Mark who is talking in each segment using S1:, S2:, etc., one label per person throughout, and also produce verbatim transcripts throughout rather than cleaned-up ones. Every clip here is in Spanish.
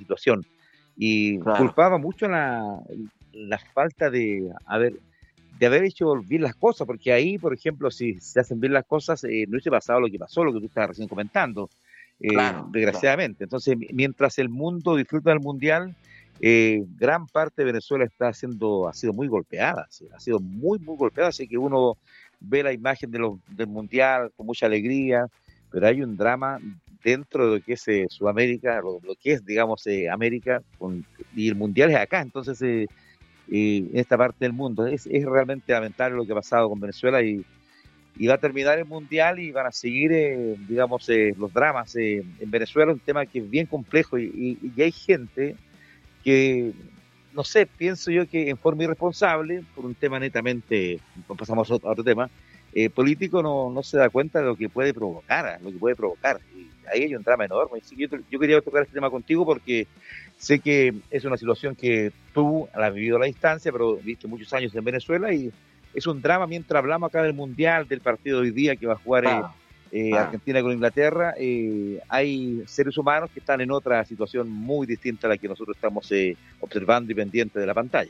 S1: situación. Y
S2: Claro.
S1: culpaba mucho la, la falta de haber, de haber hecho bien las cosas, porque ahí, por ejemplo, si se hacen bien las cosas, eh, no hubiese pasado lo que pasó, lo que tú estabas recién comentando, eh,
S2: Claro, claro.
S1: desgraciadamente. Entonces, mientras el mundo disfruta del Mundial, eh, gran parte de Venezuela está siendo, ha sido muy golpeada, ¿sí? Ha sido muy, muy golpeada, así que uno ve la imagen de lo, del Mundial con mucha alegría, pero hay un drama dentro de lo que es eh, Sudamérica, lo, lo, que es, digamos, eh, América, con, y el Mundial es acá, entonces, eh, eh, en esta parte del mundo. Es, es realmente lamentable lo que ha pasado con Venezuela y, y va a terminar el Mundial y van a seguir, eh, digamos, eh, los dramas eh, en Venezuela, un tema que es bien complejo y, y, y hay gente que, no sé, pienso yo que en forma irresponsable, por un tema netamente, pasamos a otro, a otro tema, eh, político no, no se da cuenta de lo que puede provocar, lo que puede provocar. Y ahí hay un drama enorme. Así que yo, yo quería tocar este tema contigo porque sé que es una situación que tú la has vivido a la distancia, pero viste muchos años en Venezuela y es un drama mientras hablamos acá del Mundial, del partido de hoy día que va a jugar eh,
S2: Claro,
S1: eh,
S2: claro.
S1: Argentina con Inglaterra. Eh, hay seres humanos que están en otra situación muy distinta a la que nosotros estamos eh, observando y pendientes de la pantalla.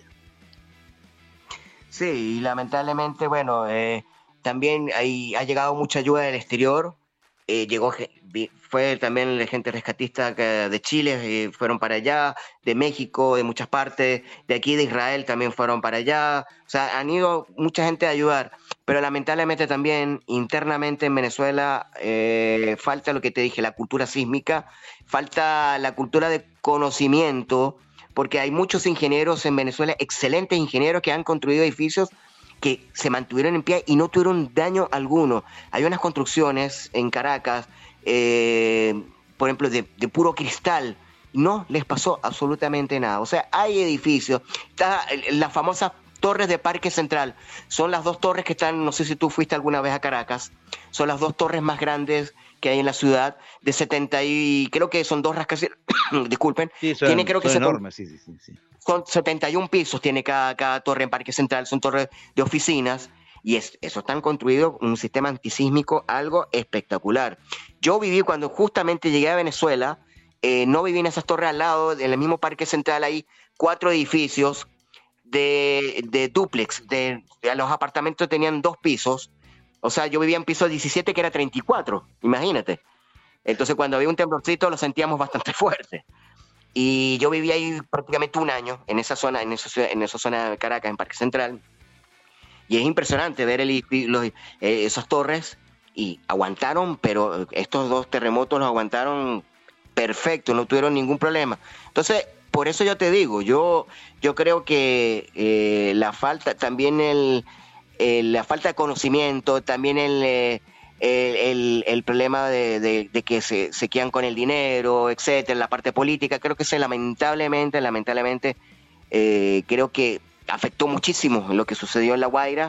S2: Sí, y lamentablemente, bueno, eh, también hay, ha llegado mucha ayuda del exterior. Eh, llegó, ge- vi- fue también la gente rescatista que- de Chile, eh, fueron para allá, de México, de muchas partes, de aquí de Israel también fueron para allá. O sea, han ido mucha gente a ayudar, pero lamentablemente también internamente en Venezuela eh, falta lo que te dije, la cultura sísmica, falta la cultura de conocimiento porque hay muchos ingenieros en Venezuela, excelentes ingenieros que han construido edificios que se mantuvieron en pie y no tuvieron daño alguno. Hay unas construcciones en Caracas, eh, por ejemplo, de, de puro cristal, no les pasó absolutamente nada. O sea, hay edificios, está la famosa torres de Parque Central, son las dos torres que están, no sé si tú fuiste alguna vez a Caracas, son las dos torres más grandes que hay en la ciudad, de setenta y creo que son dos rascacielos, disculpen,
S1: Sí,
S2: tiene
S1: son,
S2: creo que
S1: son
S2: setenta,
S1: enormes, sí, sí, sí, sí.
S2: son setenta y un pisos, tiene cada, cada torre en Parque Central, son torres de oficinas, y es, eso están construido un sistema antisísmico, algo espectacular. Yo viví cuando justamente llegué a Venezuela, eh, no viví en esas torres al lado, en el mismo Parque Central hay cuatro edificios de, de dúplex, de, de, los apartamentos tenían dos pisos, o sea, yo vivía en piso diecisiete que era treinta y cuatro, imagínate. Entonces cuando había un temblorcito lo sentíamos bastante fuerte. Y yo viví ahí prácticamente un año, en esa zona, en esa, en esa zona de Caracas, en Parque Central. Y es impresionante ver el, los, eh, esas torres y aguantaron, pero estos dos terremotos los aguantaron perfecto, no tuvieron ningún problema. Entonces, por eso yo te digo, yo, yo creo que eh, la falta, también el, eh, la falta de conocimiento, también el... Eh, el, el, el, problema de, de, de que se, se quedan con el dinero, etcétera, la parte política, creo que se lamentablemente, lamentablemente, eh, creo que afectó muchísimo lo que sucedió en La Guaira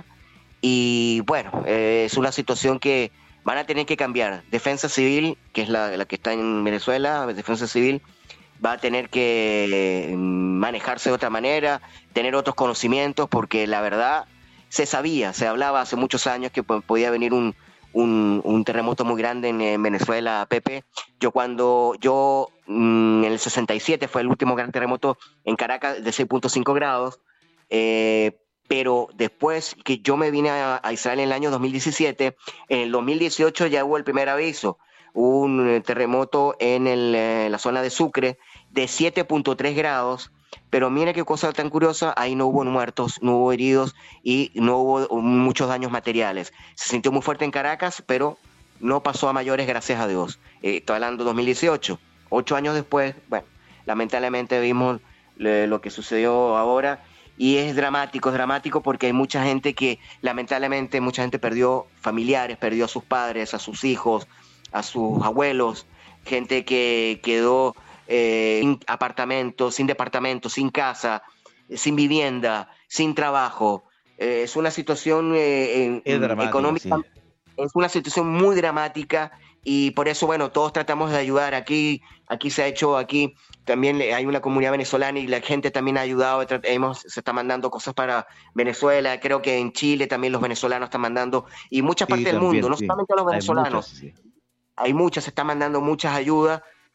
S2: y bueno, eh, es una situación que van a tener que cambiar. Defensa Civil, que es la, la que está en Venezuela, Defensa Civil, va a tener que eh, manejarse de otra manera, tener otros conocimientos, porque la verdad se sabía, se hablaba hace muchos años que podía venir un Un, un terremoto muy grande en, en Venezuela, Pepe. Yo cuando, yo mmm, en el sesenta y siete fue el último gran terremoto en Caracas de seis punto cinco grados, eh, pero después que yo me vine a, a Israel en el año dos mil diecisiete, en el dos mil dieciocho ya hubo el primer aviso, hubo un terremoto en, el, en la zona de Sucre de siete punto tres grados, pero mira qué cosa tan curiosa, ahí no hubo muertos, no hubo heridos y no hubo muchos daños materiales. Se sintió muy fuerte en Caracas, pero no pasó a mayores, gracias a Dios. Eh, estoy hablando de dos mil dieciocho, ocho años después, bueno, lamentablemente vimos le, lo que sucedió ahora y es dramático, es dramático porque hay mucha gente que lamentablemente, mucha gente perdió familiares, perdió a sus padres, a sus hijos, a sus abuelos, gente que quedó eh, sin apartamento, sin departamento, sin casa, sin vivienda, sin trabajo. Eh, es una situación eh,
S1: Es dramático,
S2: económica,
S1: sí.
S2: es una situación muy dramática y por eso, bueno, todos tratamos de ayudar. Aquí, aquí se ha hecho, aquí también hay una comunidad venezolana y la gente también ha ayudado, hemos, se está mandando cosas para Venezuela, creo que en Chile también los venezolanos están mandando, y muchas
S1: Sí,
S2: partes del
S1: también,
S2: mundo, no
S1: sí.
S2: solamente los
S1: Hay muchas,
S2: venezolanos,
S1: sí.
S2: hay muchas, se están mandando muchas ayudas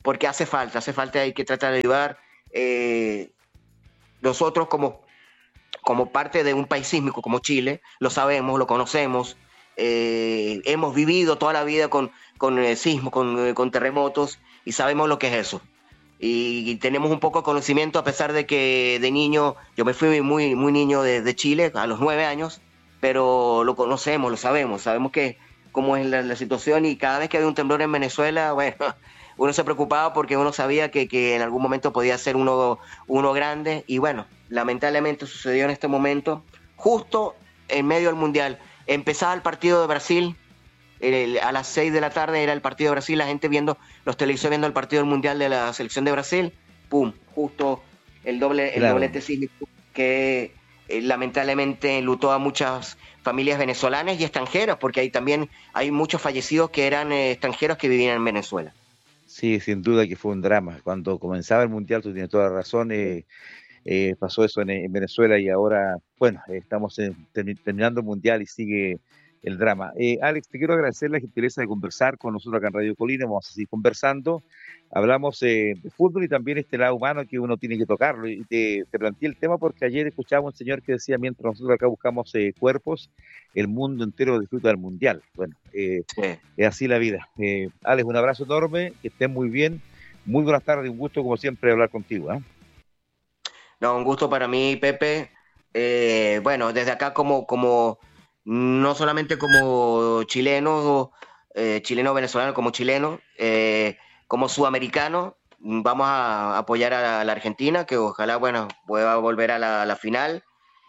S2: porque hace falta, hace falta, hay que tratar de ayudar. Eh, nosotros como, como parte de un país sísmico como Chile, lo sabemos, lo conocemos, eh, hemos vivido toda la vida con, con eh, sismos, con, eh, con terremotos, y sabemos lo que es eso. Y, y tenemos un poco de conocimiento, a pesar de que de niño, yo me fui muy, muy niño de, de Chile, a los nueve años, pero lo conocemos, lo sabemos, sabemos que cómo es la, la situación, y cada vez que había un temblor en Venezuela, bueno, uno se preocupaba porque uno sabía que, que en algún momento podía ser uno, uno grande, y bueno, lamentablemente sucedió en este momento, justo en medio del Mundial. Empezaba el partido de Brasil, el, a las seis de la tarde era el partido de Brasil, la gente viendo, los televisores viendo el partido del Mundial de la selección de Brasil, pum, justo el doble, el
S1: Claro.
S2: doblete sísmico que eh, lamentablemente enlutó a muchas familias venezolanas y extranjeras, porque ahí también hay muchos fallecidos que eran eh, extranjeros que vivían en Venezuela.
S1: Sí, sin duda que fue un drama. Cuando comenzaba el Mundial, tú tienes toda la razón, eh, eh, pasó eso en, en Venezuela y ahora, bueno, eh, estamos en- termi- terminando el Mundial y sigue el drama. Eh, Alex, te quiero agradecer la gentileza de conversar con nosotros acá en Radio Colina, vamos a seguir conversando. Hablamos eh, de fútbol y también este lado humano que uno tiene que tocarlo. Y te, te planteé el tema porque ayer escuchaba un señor que decía, mientras nosotros acá buscamos eh, cuerpos, el mundo entero disfruta del Mundial. Bueno, eh,
S2: Sí.
S1: es así la vida. Eh, Alex, un abrazo enorme, que estén muy bien. Muy buenas tardes, un gusto como siempre hablar contigo. ¿eh?
S2: No, un gusto para mí, Pepe. Eh, bueno, desde acá como, como, no solamente como chileno, eh, chileno venezolano, como chileno, eh, como sudamericano, vamos a apoyar a la Argentina, que ojalá, bueno, pueda volver a la, a la final.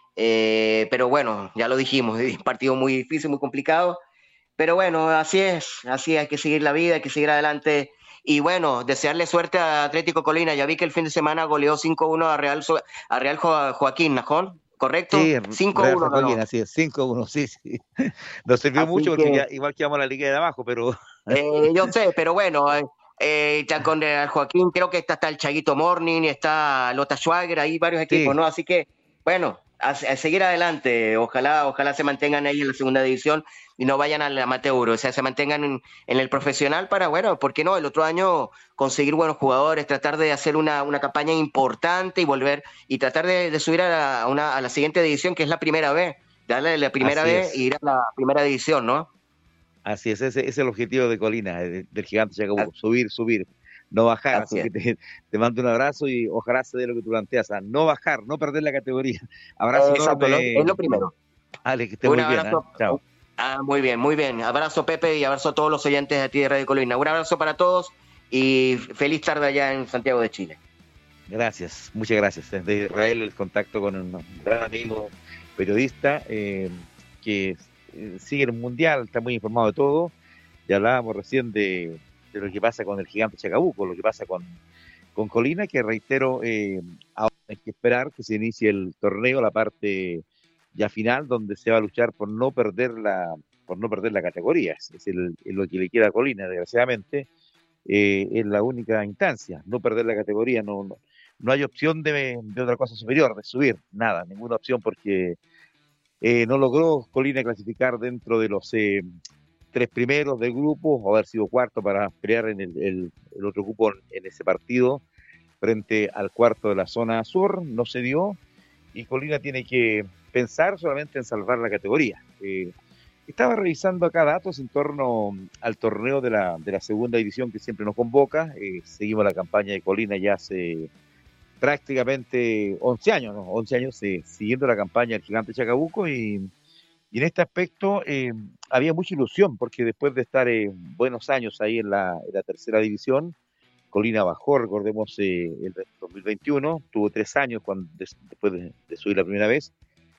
S2: Eh, pero bueno, ya lo dijimos, es un partido muy difícil, muy complicado. Pero bueno, así es, así hay que seguir la vida, hay que seguir adelante. Y bueno, desearle suerte a Atlético Colina. Ya vi que el fin de semana goleó cinco uno a Real, So- a Real Jo- Joaquín Najón, ¿correcto?
S1: Sí,
S2: cinco
S1: Real
S2: uno
S1: San Joaquín,
S2: ganó.
S1: así es, cinco uno, sí, sí. Nos sirvió mucho
S2: Así
S1: porque
S2: que
S1: ya igual quedamos en la liga de abajo, pero
S2: eh, yo sé, pero bueno, eh, eh, ya con Real Joaquín creo que está, está el Chaguito Morning, está Lota Schwager, hay varios equipos,
S1: sí,
S2: ¿no? Así que bueno, a, a seguir adelante. Ojalá, ojalá se mantengan ahí en la segunda división y no vayan al amateur, o sea, se mantengan en, en el profesional para, bueno, ¿por qué no? El otro año conseguir buenos jugadores, tratar de hacer una, una campaña importante y volver y tratar de, de subir a la, a una, a la siguiente división, que es la primera vez, darle la primera
S1: así
S2: vez e
S1: es,
S2: ir a la primera división, ¿no?
S1: así es, ese, ese es el objetivo de Colina, de- del gigante
S2: A-
S1: Chacabuco, subir, subir, no bajar,
S2: Así
S1: así
S2: es.
S1: que te, te mando un abrazo y ojalá se dé lo que tú planteas, a no bajar, no perder la categoría. Abrazo
S2: Eh, exacto, lo- es
S1: enorme,
S2: lo primero.
S1: Ale, que esté
S2: Un
S1: muy bien, ¿eh?
S2: abrazo.
S1: Chao.
S2: Ah, muy bien, muy bien. Abrazo, Pepe, y abrazo a todos los oyentes de ti de Radio Colina. Un abrazo para todos y feliz tarde allá en Santiago de Chile.
S1: Gracias, muchas gracias. Desde Israel el contacto con un gran amigo periodista eh, que eh, sigue el mundial, está muy informado de todo. Ya hablábamos recién de, de lo que pasa con el gigante Chacabuco, lo que pasa con, con Colina, que reitero, eh, ahora hay que esperar que se inicie el torneo, la parte ya final, donde se va a luchar por no perder la, por no perder la categoría. Es, es el, es lo que le queda a Colina, desgraciadamente eh, es la única instancia, no perder la categoría, no, no, no hay opción de, de, otra cosa superior, de subir, nada, ninguna opción porque eh, no logró Colina clasificar dentro de los eh, tres primeros del grupo, o haber sido cuarto para pelear en el, el, el otro grupo en, en ese partido frente al cuarto de la zona sur, no se dio y Colina tiene que pensar solamente en salvar la categoría. Eh, estaba revisando acá datos en torno al torneo de la, de la segunda división que siempre nos convoca. Eh, seguimos la campaña de Colina ya hace prácticamente once años, ¿no? once años eh, siguiendo la campaña del gigante Chacabuco y, y en este aspecto eh, había mucha ilusión porque después de estar eh, buenos años ahí en la, en la tercera división, Colina bajó, recordemos, eh, el dos mil veintiuno, tuvo tres años cuando, des, después de, de subir la primera vez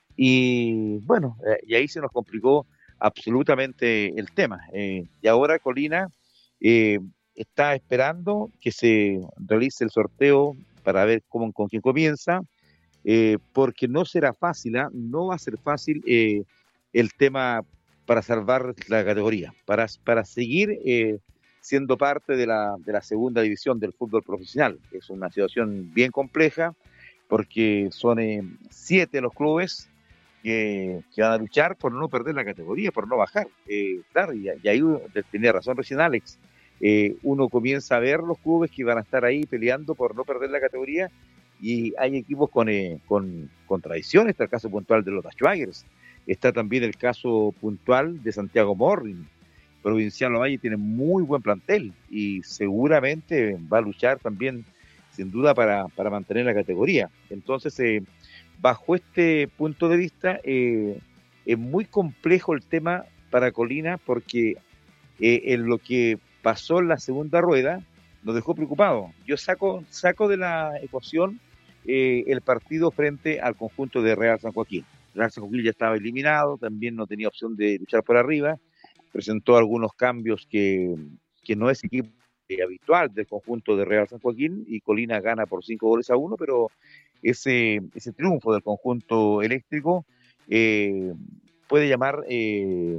S1: y bueno, eh, y ahí se nos complicó absolutamente el tema. Eh, y ahora Colina eh, está esperando que se realice el sorteo para ver cómo, con quién comienza, eh, porque no será fácil, ¿eh? No va a ser fácil eh, el tema para salvar la categoría, para, para seguir eh, siendo parte de la, de la segunda división del fútbol profesional. Es una situación bien compleja porque son eh, siete los clubes que, que van a luchar por no perder la categoría, por no bajar. Eh, claro, y, y ahí tenía razón recién Alex. eh, uno comienza a ver los clubes que van a estar ahí peleando por no perder la categoría, y hay equipos con, eh, con, con tradición. Está el caso puntual de los Schwagers, está también el caso puntual de Santiago Morning. Provincial Ovalle tiene muy buen plantel y seguramente va a luchar también, sin duda, para, para mantener la categoría. Entonces, eh, bajo este punto de vista, eh, es muy complejo el tema para Colina, porque eh, en lo que pasó en la segunda rueda nos dejó preocupados. Yo saco, saco de la ecuación eh, el partido frente al conjunto de Real San Joaquín. Real San Joaquín ya estaba eliminado, también no tenía opción de luchar por arriba, presentó algunos cambios que, que no es equipo eh, habitual del conjunto de Real San Joaquín, y Colina gana por cinco goles a uno, pero ese, ese triunfo del conjunto eléctrico eh, puede llamar eh,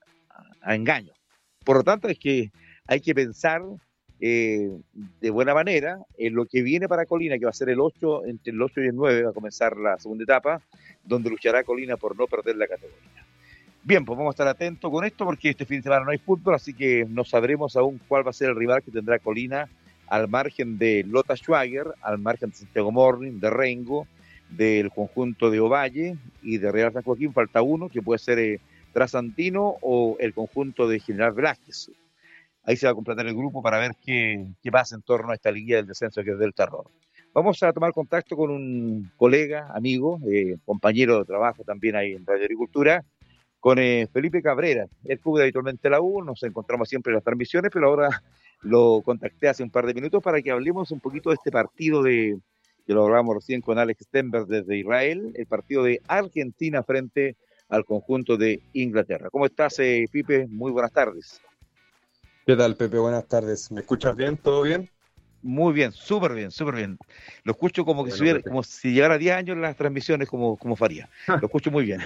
S1: a engaño. Por lo tanto, es que hay que pensar eh, de buena manera en lo que viene para Colina, que va a ser el ocho, entre el ocho y el nueve, va a comenzar la segunda etapa, donde luchará Colina por no perder la categoría. Bien, pues vamos a estar atentos con esto, porque este fin de semana no hay fútbol, así que no sabremos aún cuál va a ser el rival que tendrá Colina, al margen de Lota Schwager, al margen de Santiago Morning, de Rengo, del conjunto de Ovalle y de Real San Joaquín. Falta uno, que puede ser eh, Trasantino o el conjunto de General Velázquez. Ahí se va a completar el grupo para ver qué, qué pasa en torno a esta liguilla del descenso, que es del terror. Vamos a tomar contacto con un colega, amigo, eh, compañero de trabajo también ahí en Radio Agricultura, con eh, Felipe Cabrera. Él cubre habitualmente la U, nos encontramos siempre en las transmisiones, pero ahora lo contacté hace un par de minutos para que hablemos un poquito de este partido de, que lo hablamos recién con Alex Stenberg desde Israel, el partido de Argentina frente al conjunto de Inglaterra. ¿Cómo estás, eh, Pipe? Muy buenas tardes.
S3: ¿Qué tal, Pepe? Buenas tardes. ¿Me escuchas bien? ¿Todo bien?
S1: Muy bien, súper bien, súper bien. Lo escucho como que
S3: Bueno,
S1: si hubiera,
S3: Pepe.
S1: como si llevara diez años en las transmisiones, como, como faría. Lo escucho muy bien.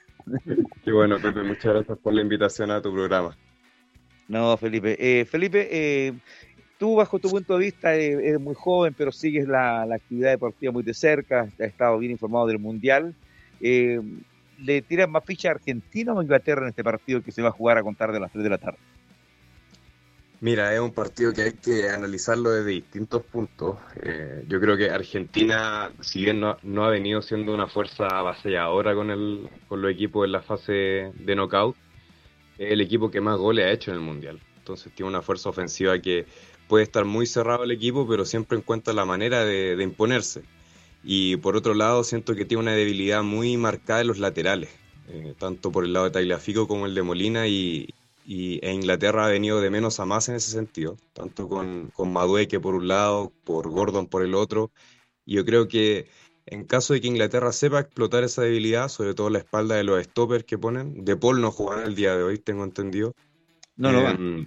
S3: Qué bueno, Pepe. Muchas gracias por la invitación a tu programa.
S1: No, Felipe. Eh, Felipe, eh, tú, bajo tu punto de vista, eh, eres muy joven, pero sigues la, la actividad deportiva muy de cerca, has estado bien informado del Mundial. Eh, ¿Le tiras más ficha a Argentina o a Inglaterra en este partido que se va a jugar a contar de las tres de la tarde?
S3: Mira, es un partido que hay que analizarlo desde distintos puntos. Eh, yo creo que Argentina, si bien no, no ha venido siendo una fuerza avasalladora con el, con los equipos en la fase de knockout, es el equipo que más goles ha hecho en el Mundial. Entonces tiene una fuerza ofensiva que puede estar muy cerrado el equipo, pero siempre encuentra la manera de, de imponerse. Y por otro lado, siento que tiene una debilidad muy marcada en los laterales, eh, tanto por el lado de Tagliafico como el de Molina, y, y e Inglaterra ha venido de menos a más en ese sentido, tanto con, con Madueke por un lado, por Gordon por el otro. Y yo creo que en caso de que Inglaterra sepa explotar esa debilidad, sobre todo la espalda de los stoppers que ponen, De Paul no jugará el día de hoy, tengo entendido.
S1: No, no va.
S3: Eh,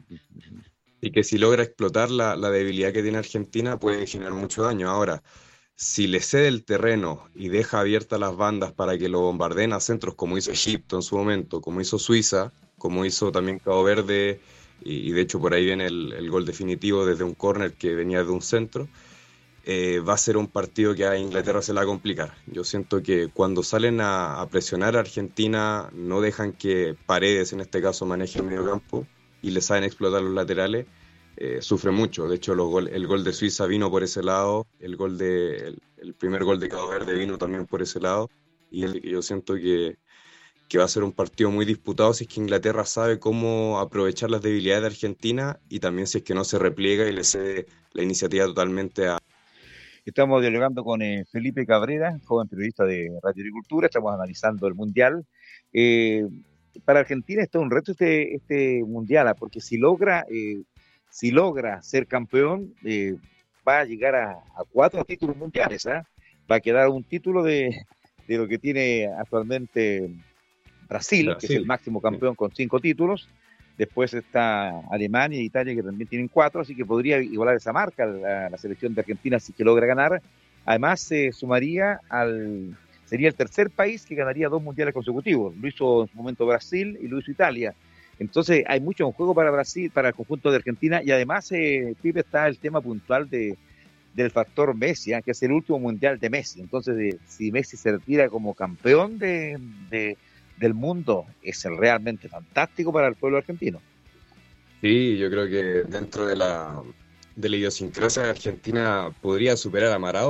S3: y que si logra explotar la, la debilidad que tiene Argentina, puede generar mucho daño. Ahora, si le cede el terreno y deja abiertas las bandas para que lo bombardeen a centros, como hizo Egipto en su momento, como hizo Suiza, como hizo también Cabo Verde, y, y de hecho por ahí viene el, el gol definitivo desde un córner que venía de un centro, eh, va a ser un partido que a Inglaterra se la va a complicar. Yo siento que cuando salen a, a presionar a Argentina, no dejan que Paredes, en este caso, maneje el medio campo y le saben explotar los laterales. Eh, sufre mucho. De hecho, los gol, el gol de Suiza vino por ese lado, el gol de el, el primer gol de Cabo Verde vino también por ese lado, y el, yo siento que, que va a ser un partido muy disputado si es que Inglaterra sabe cómo aprovechar las debilidades de Argentina, y también si es que no se repliega y le cede la iniciativa totalmente a...
S1: Estamos dialogando con eh, Felipe Cabrera, joven periodista de Radio Agricultura. Estamos analizando el Mundial. Eh, para Argentina está un reto este, este Mundial, porque si logra... Eh, si logra ser campeón, eh, va a llegar a, a cuatro títulos mundiales, ¿eh? Va a quedar un título de, de lo que tiene actualmente Brasil, Brasil, que es el máximo campeón, sí, con cinco títulos. Después está Alemania e Italia, que también tienen cuatro, así que podría igualar esa marca la, la selección de Argentina si que logra ganar. Además, se eh, sumaría al... sería el tercer país que ganaría dos mundiales consecutivos. Lo hizo en su momento Brasil y lo hizo Italia. Entonces hay mucho en juego para Brasil, para el conjunto de Argentina, y además, eh, Pipe, está el tema puntual de, del factor Messi, ¿eh? Que es el último mundial de Messi. Entonces, de, si Messi se retira como campeón de, de, del mundo, es realmente fantástico para el pueblo argentino.
S3: Sí, yo creo que dentro de la, de la idiosincrasia de Argentina podría superar a Maradona.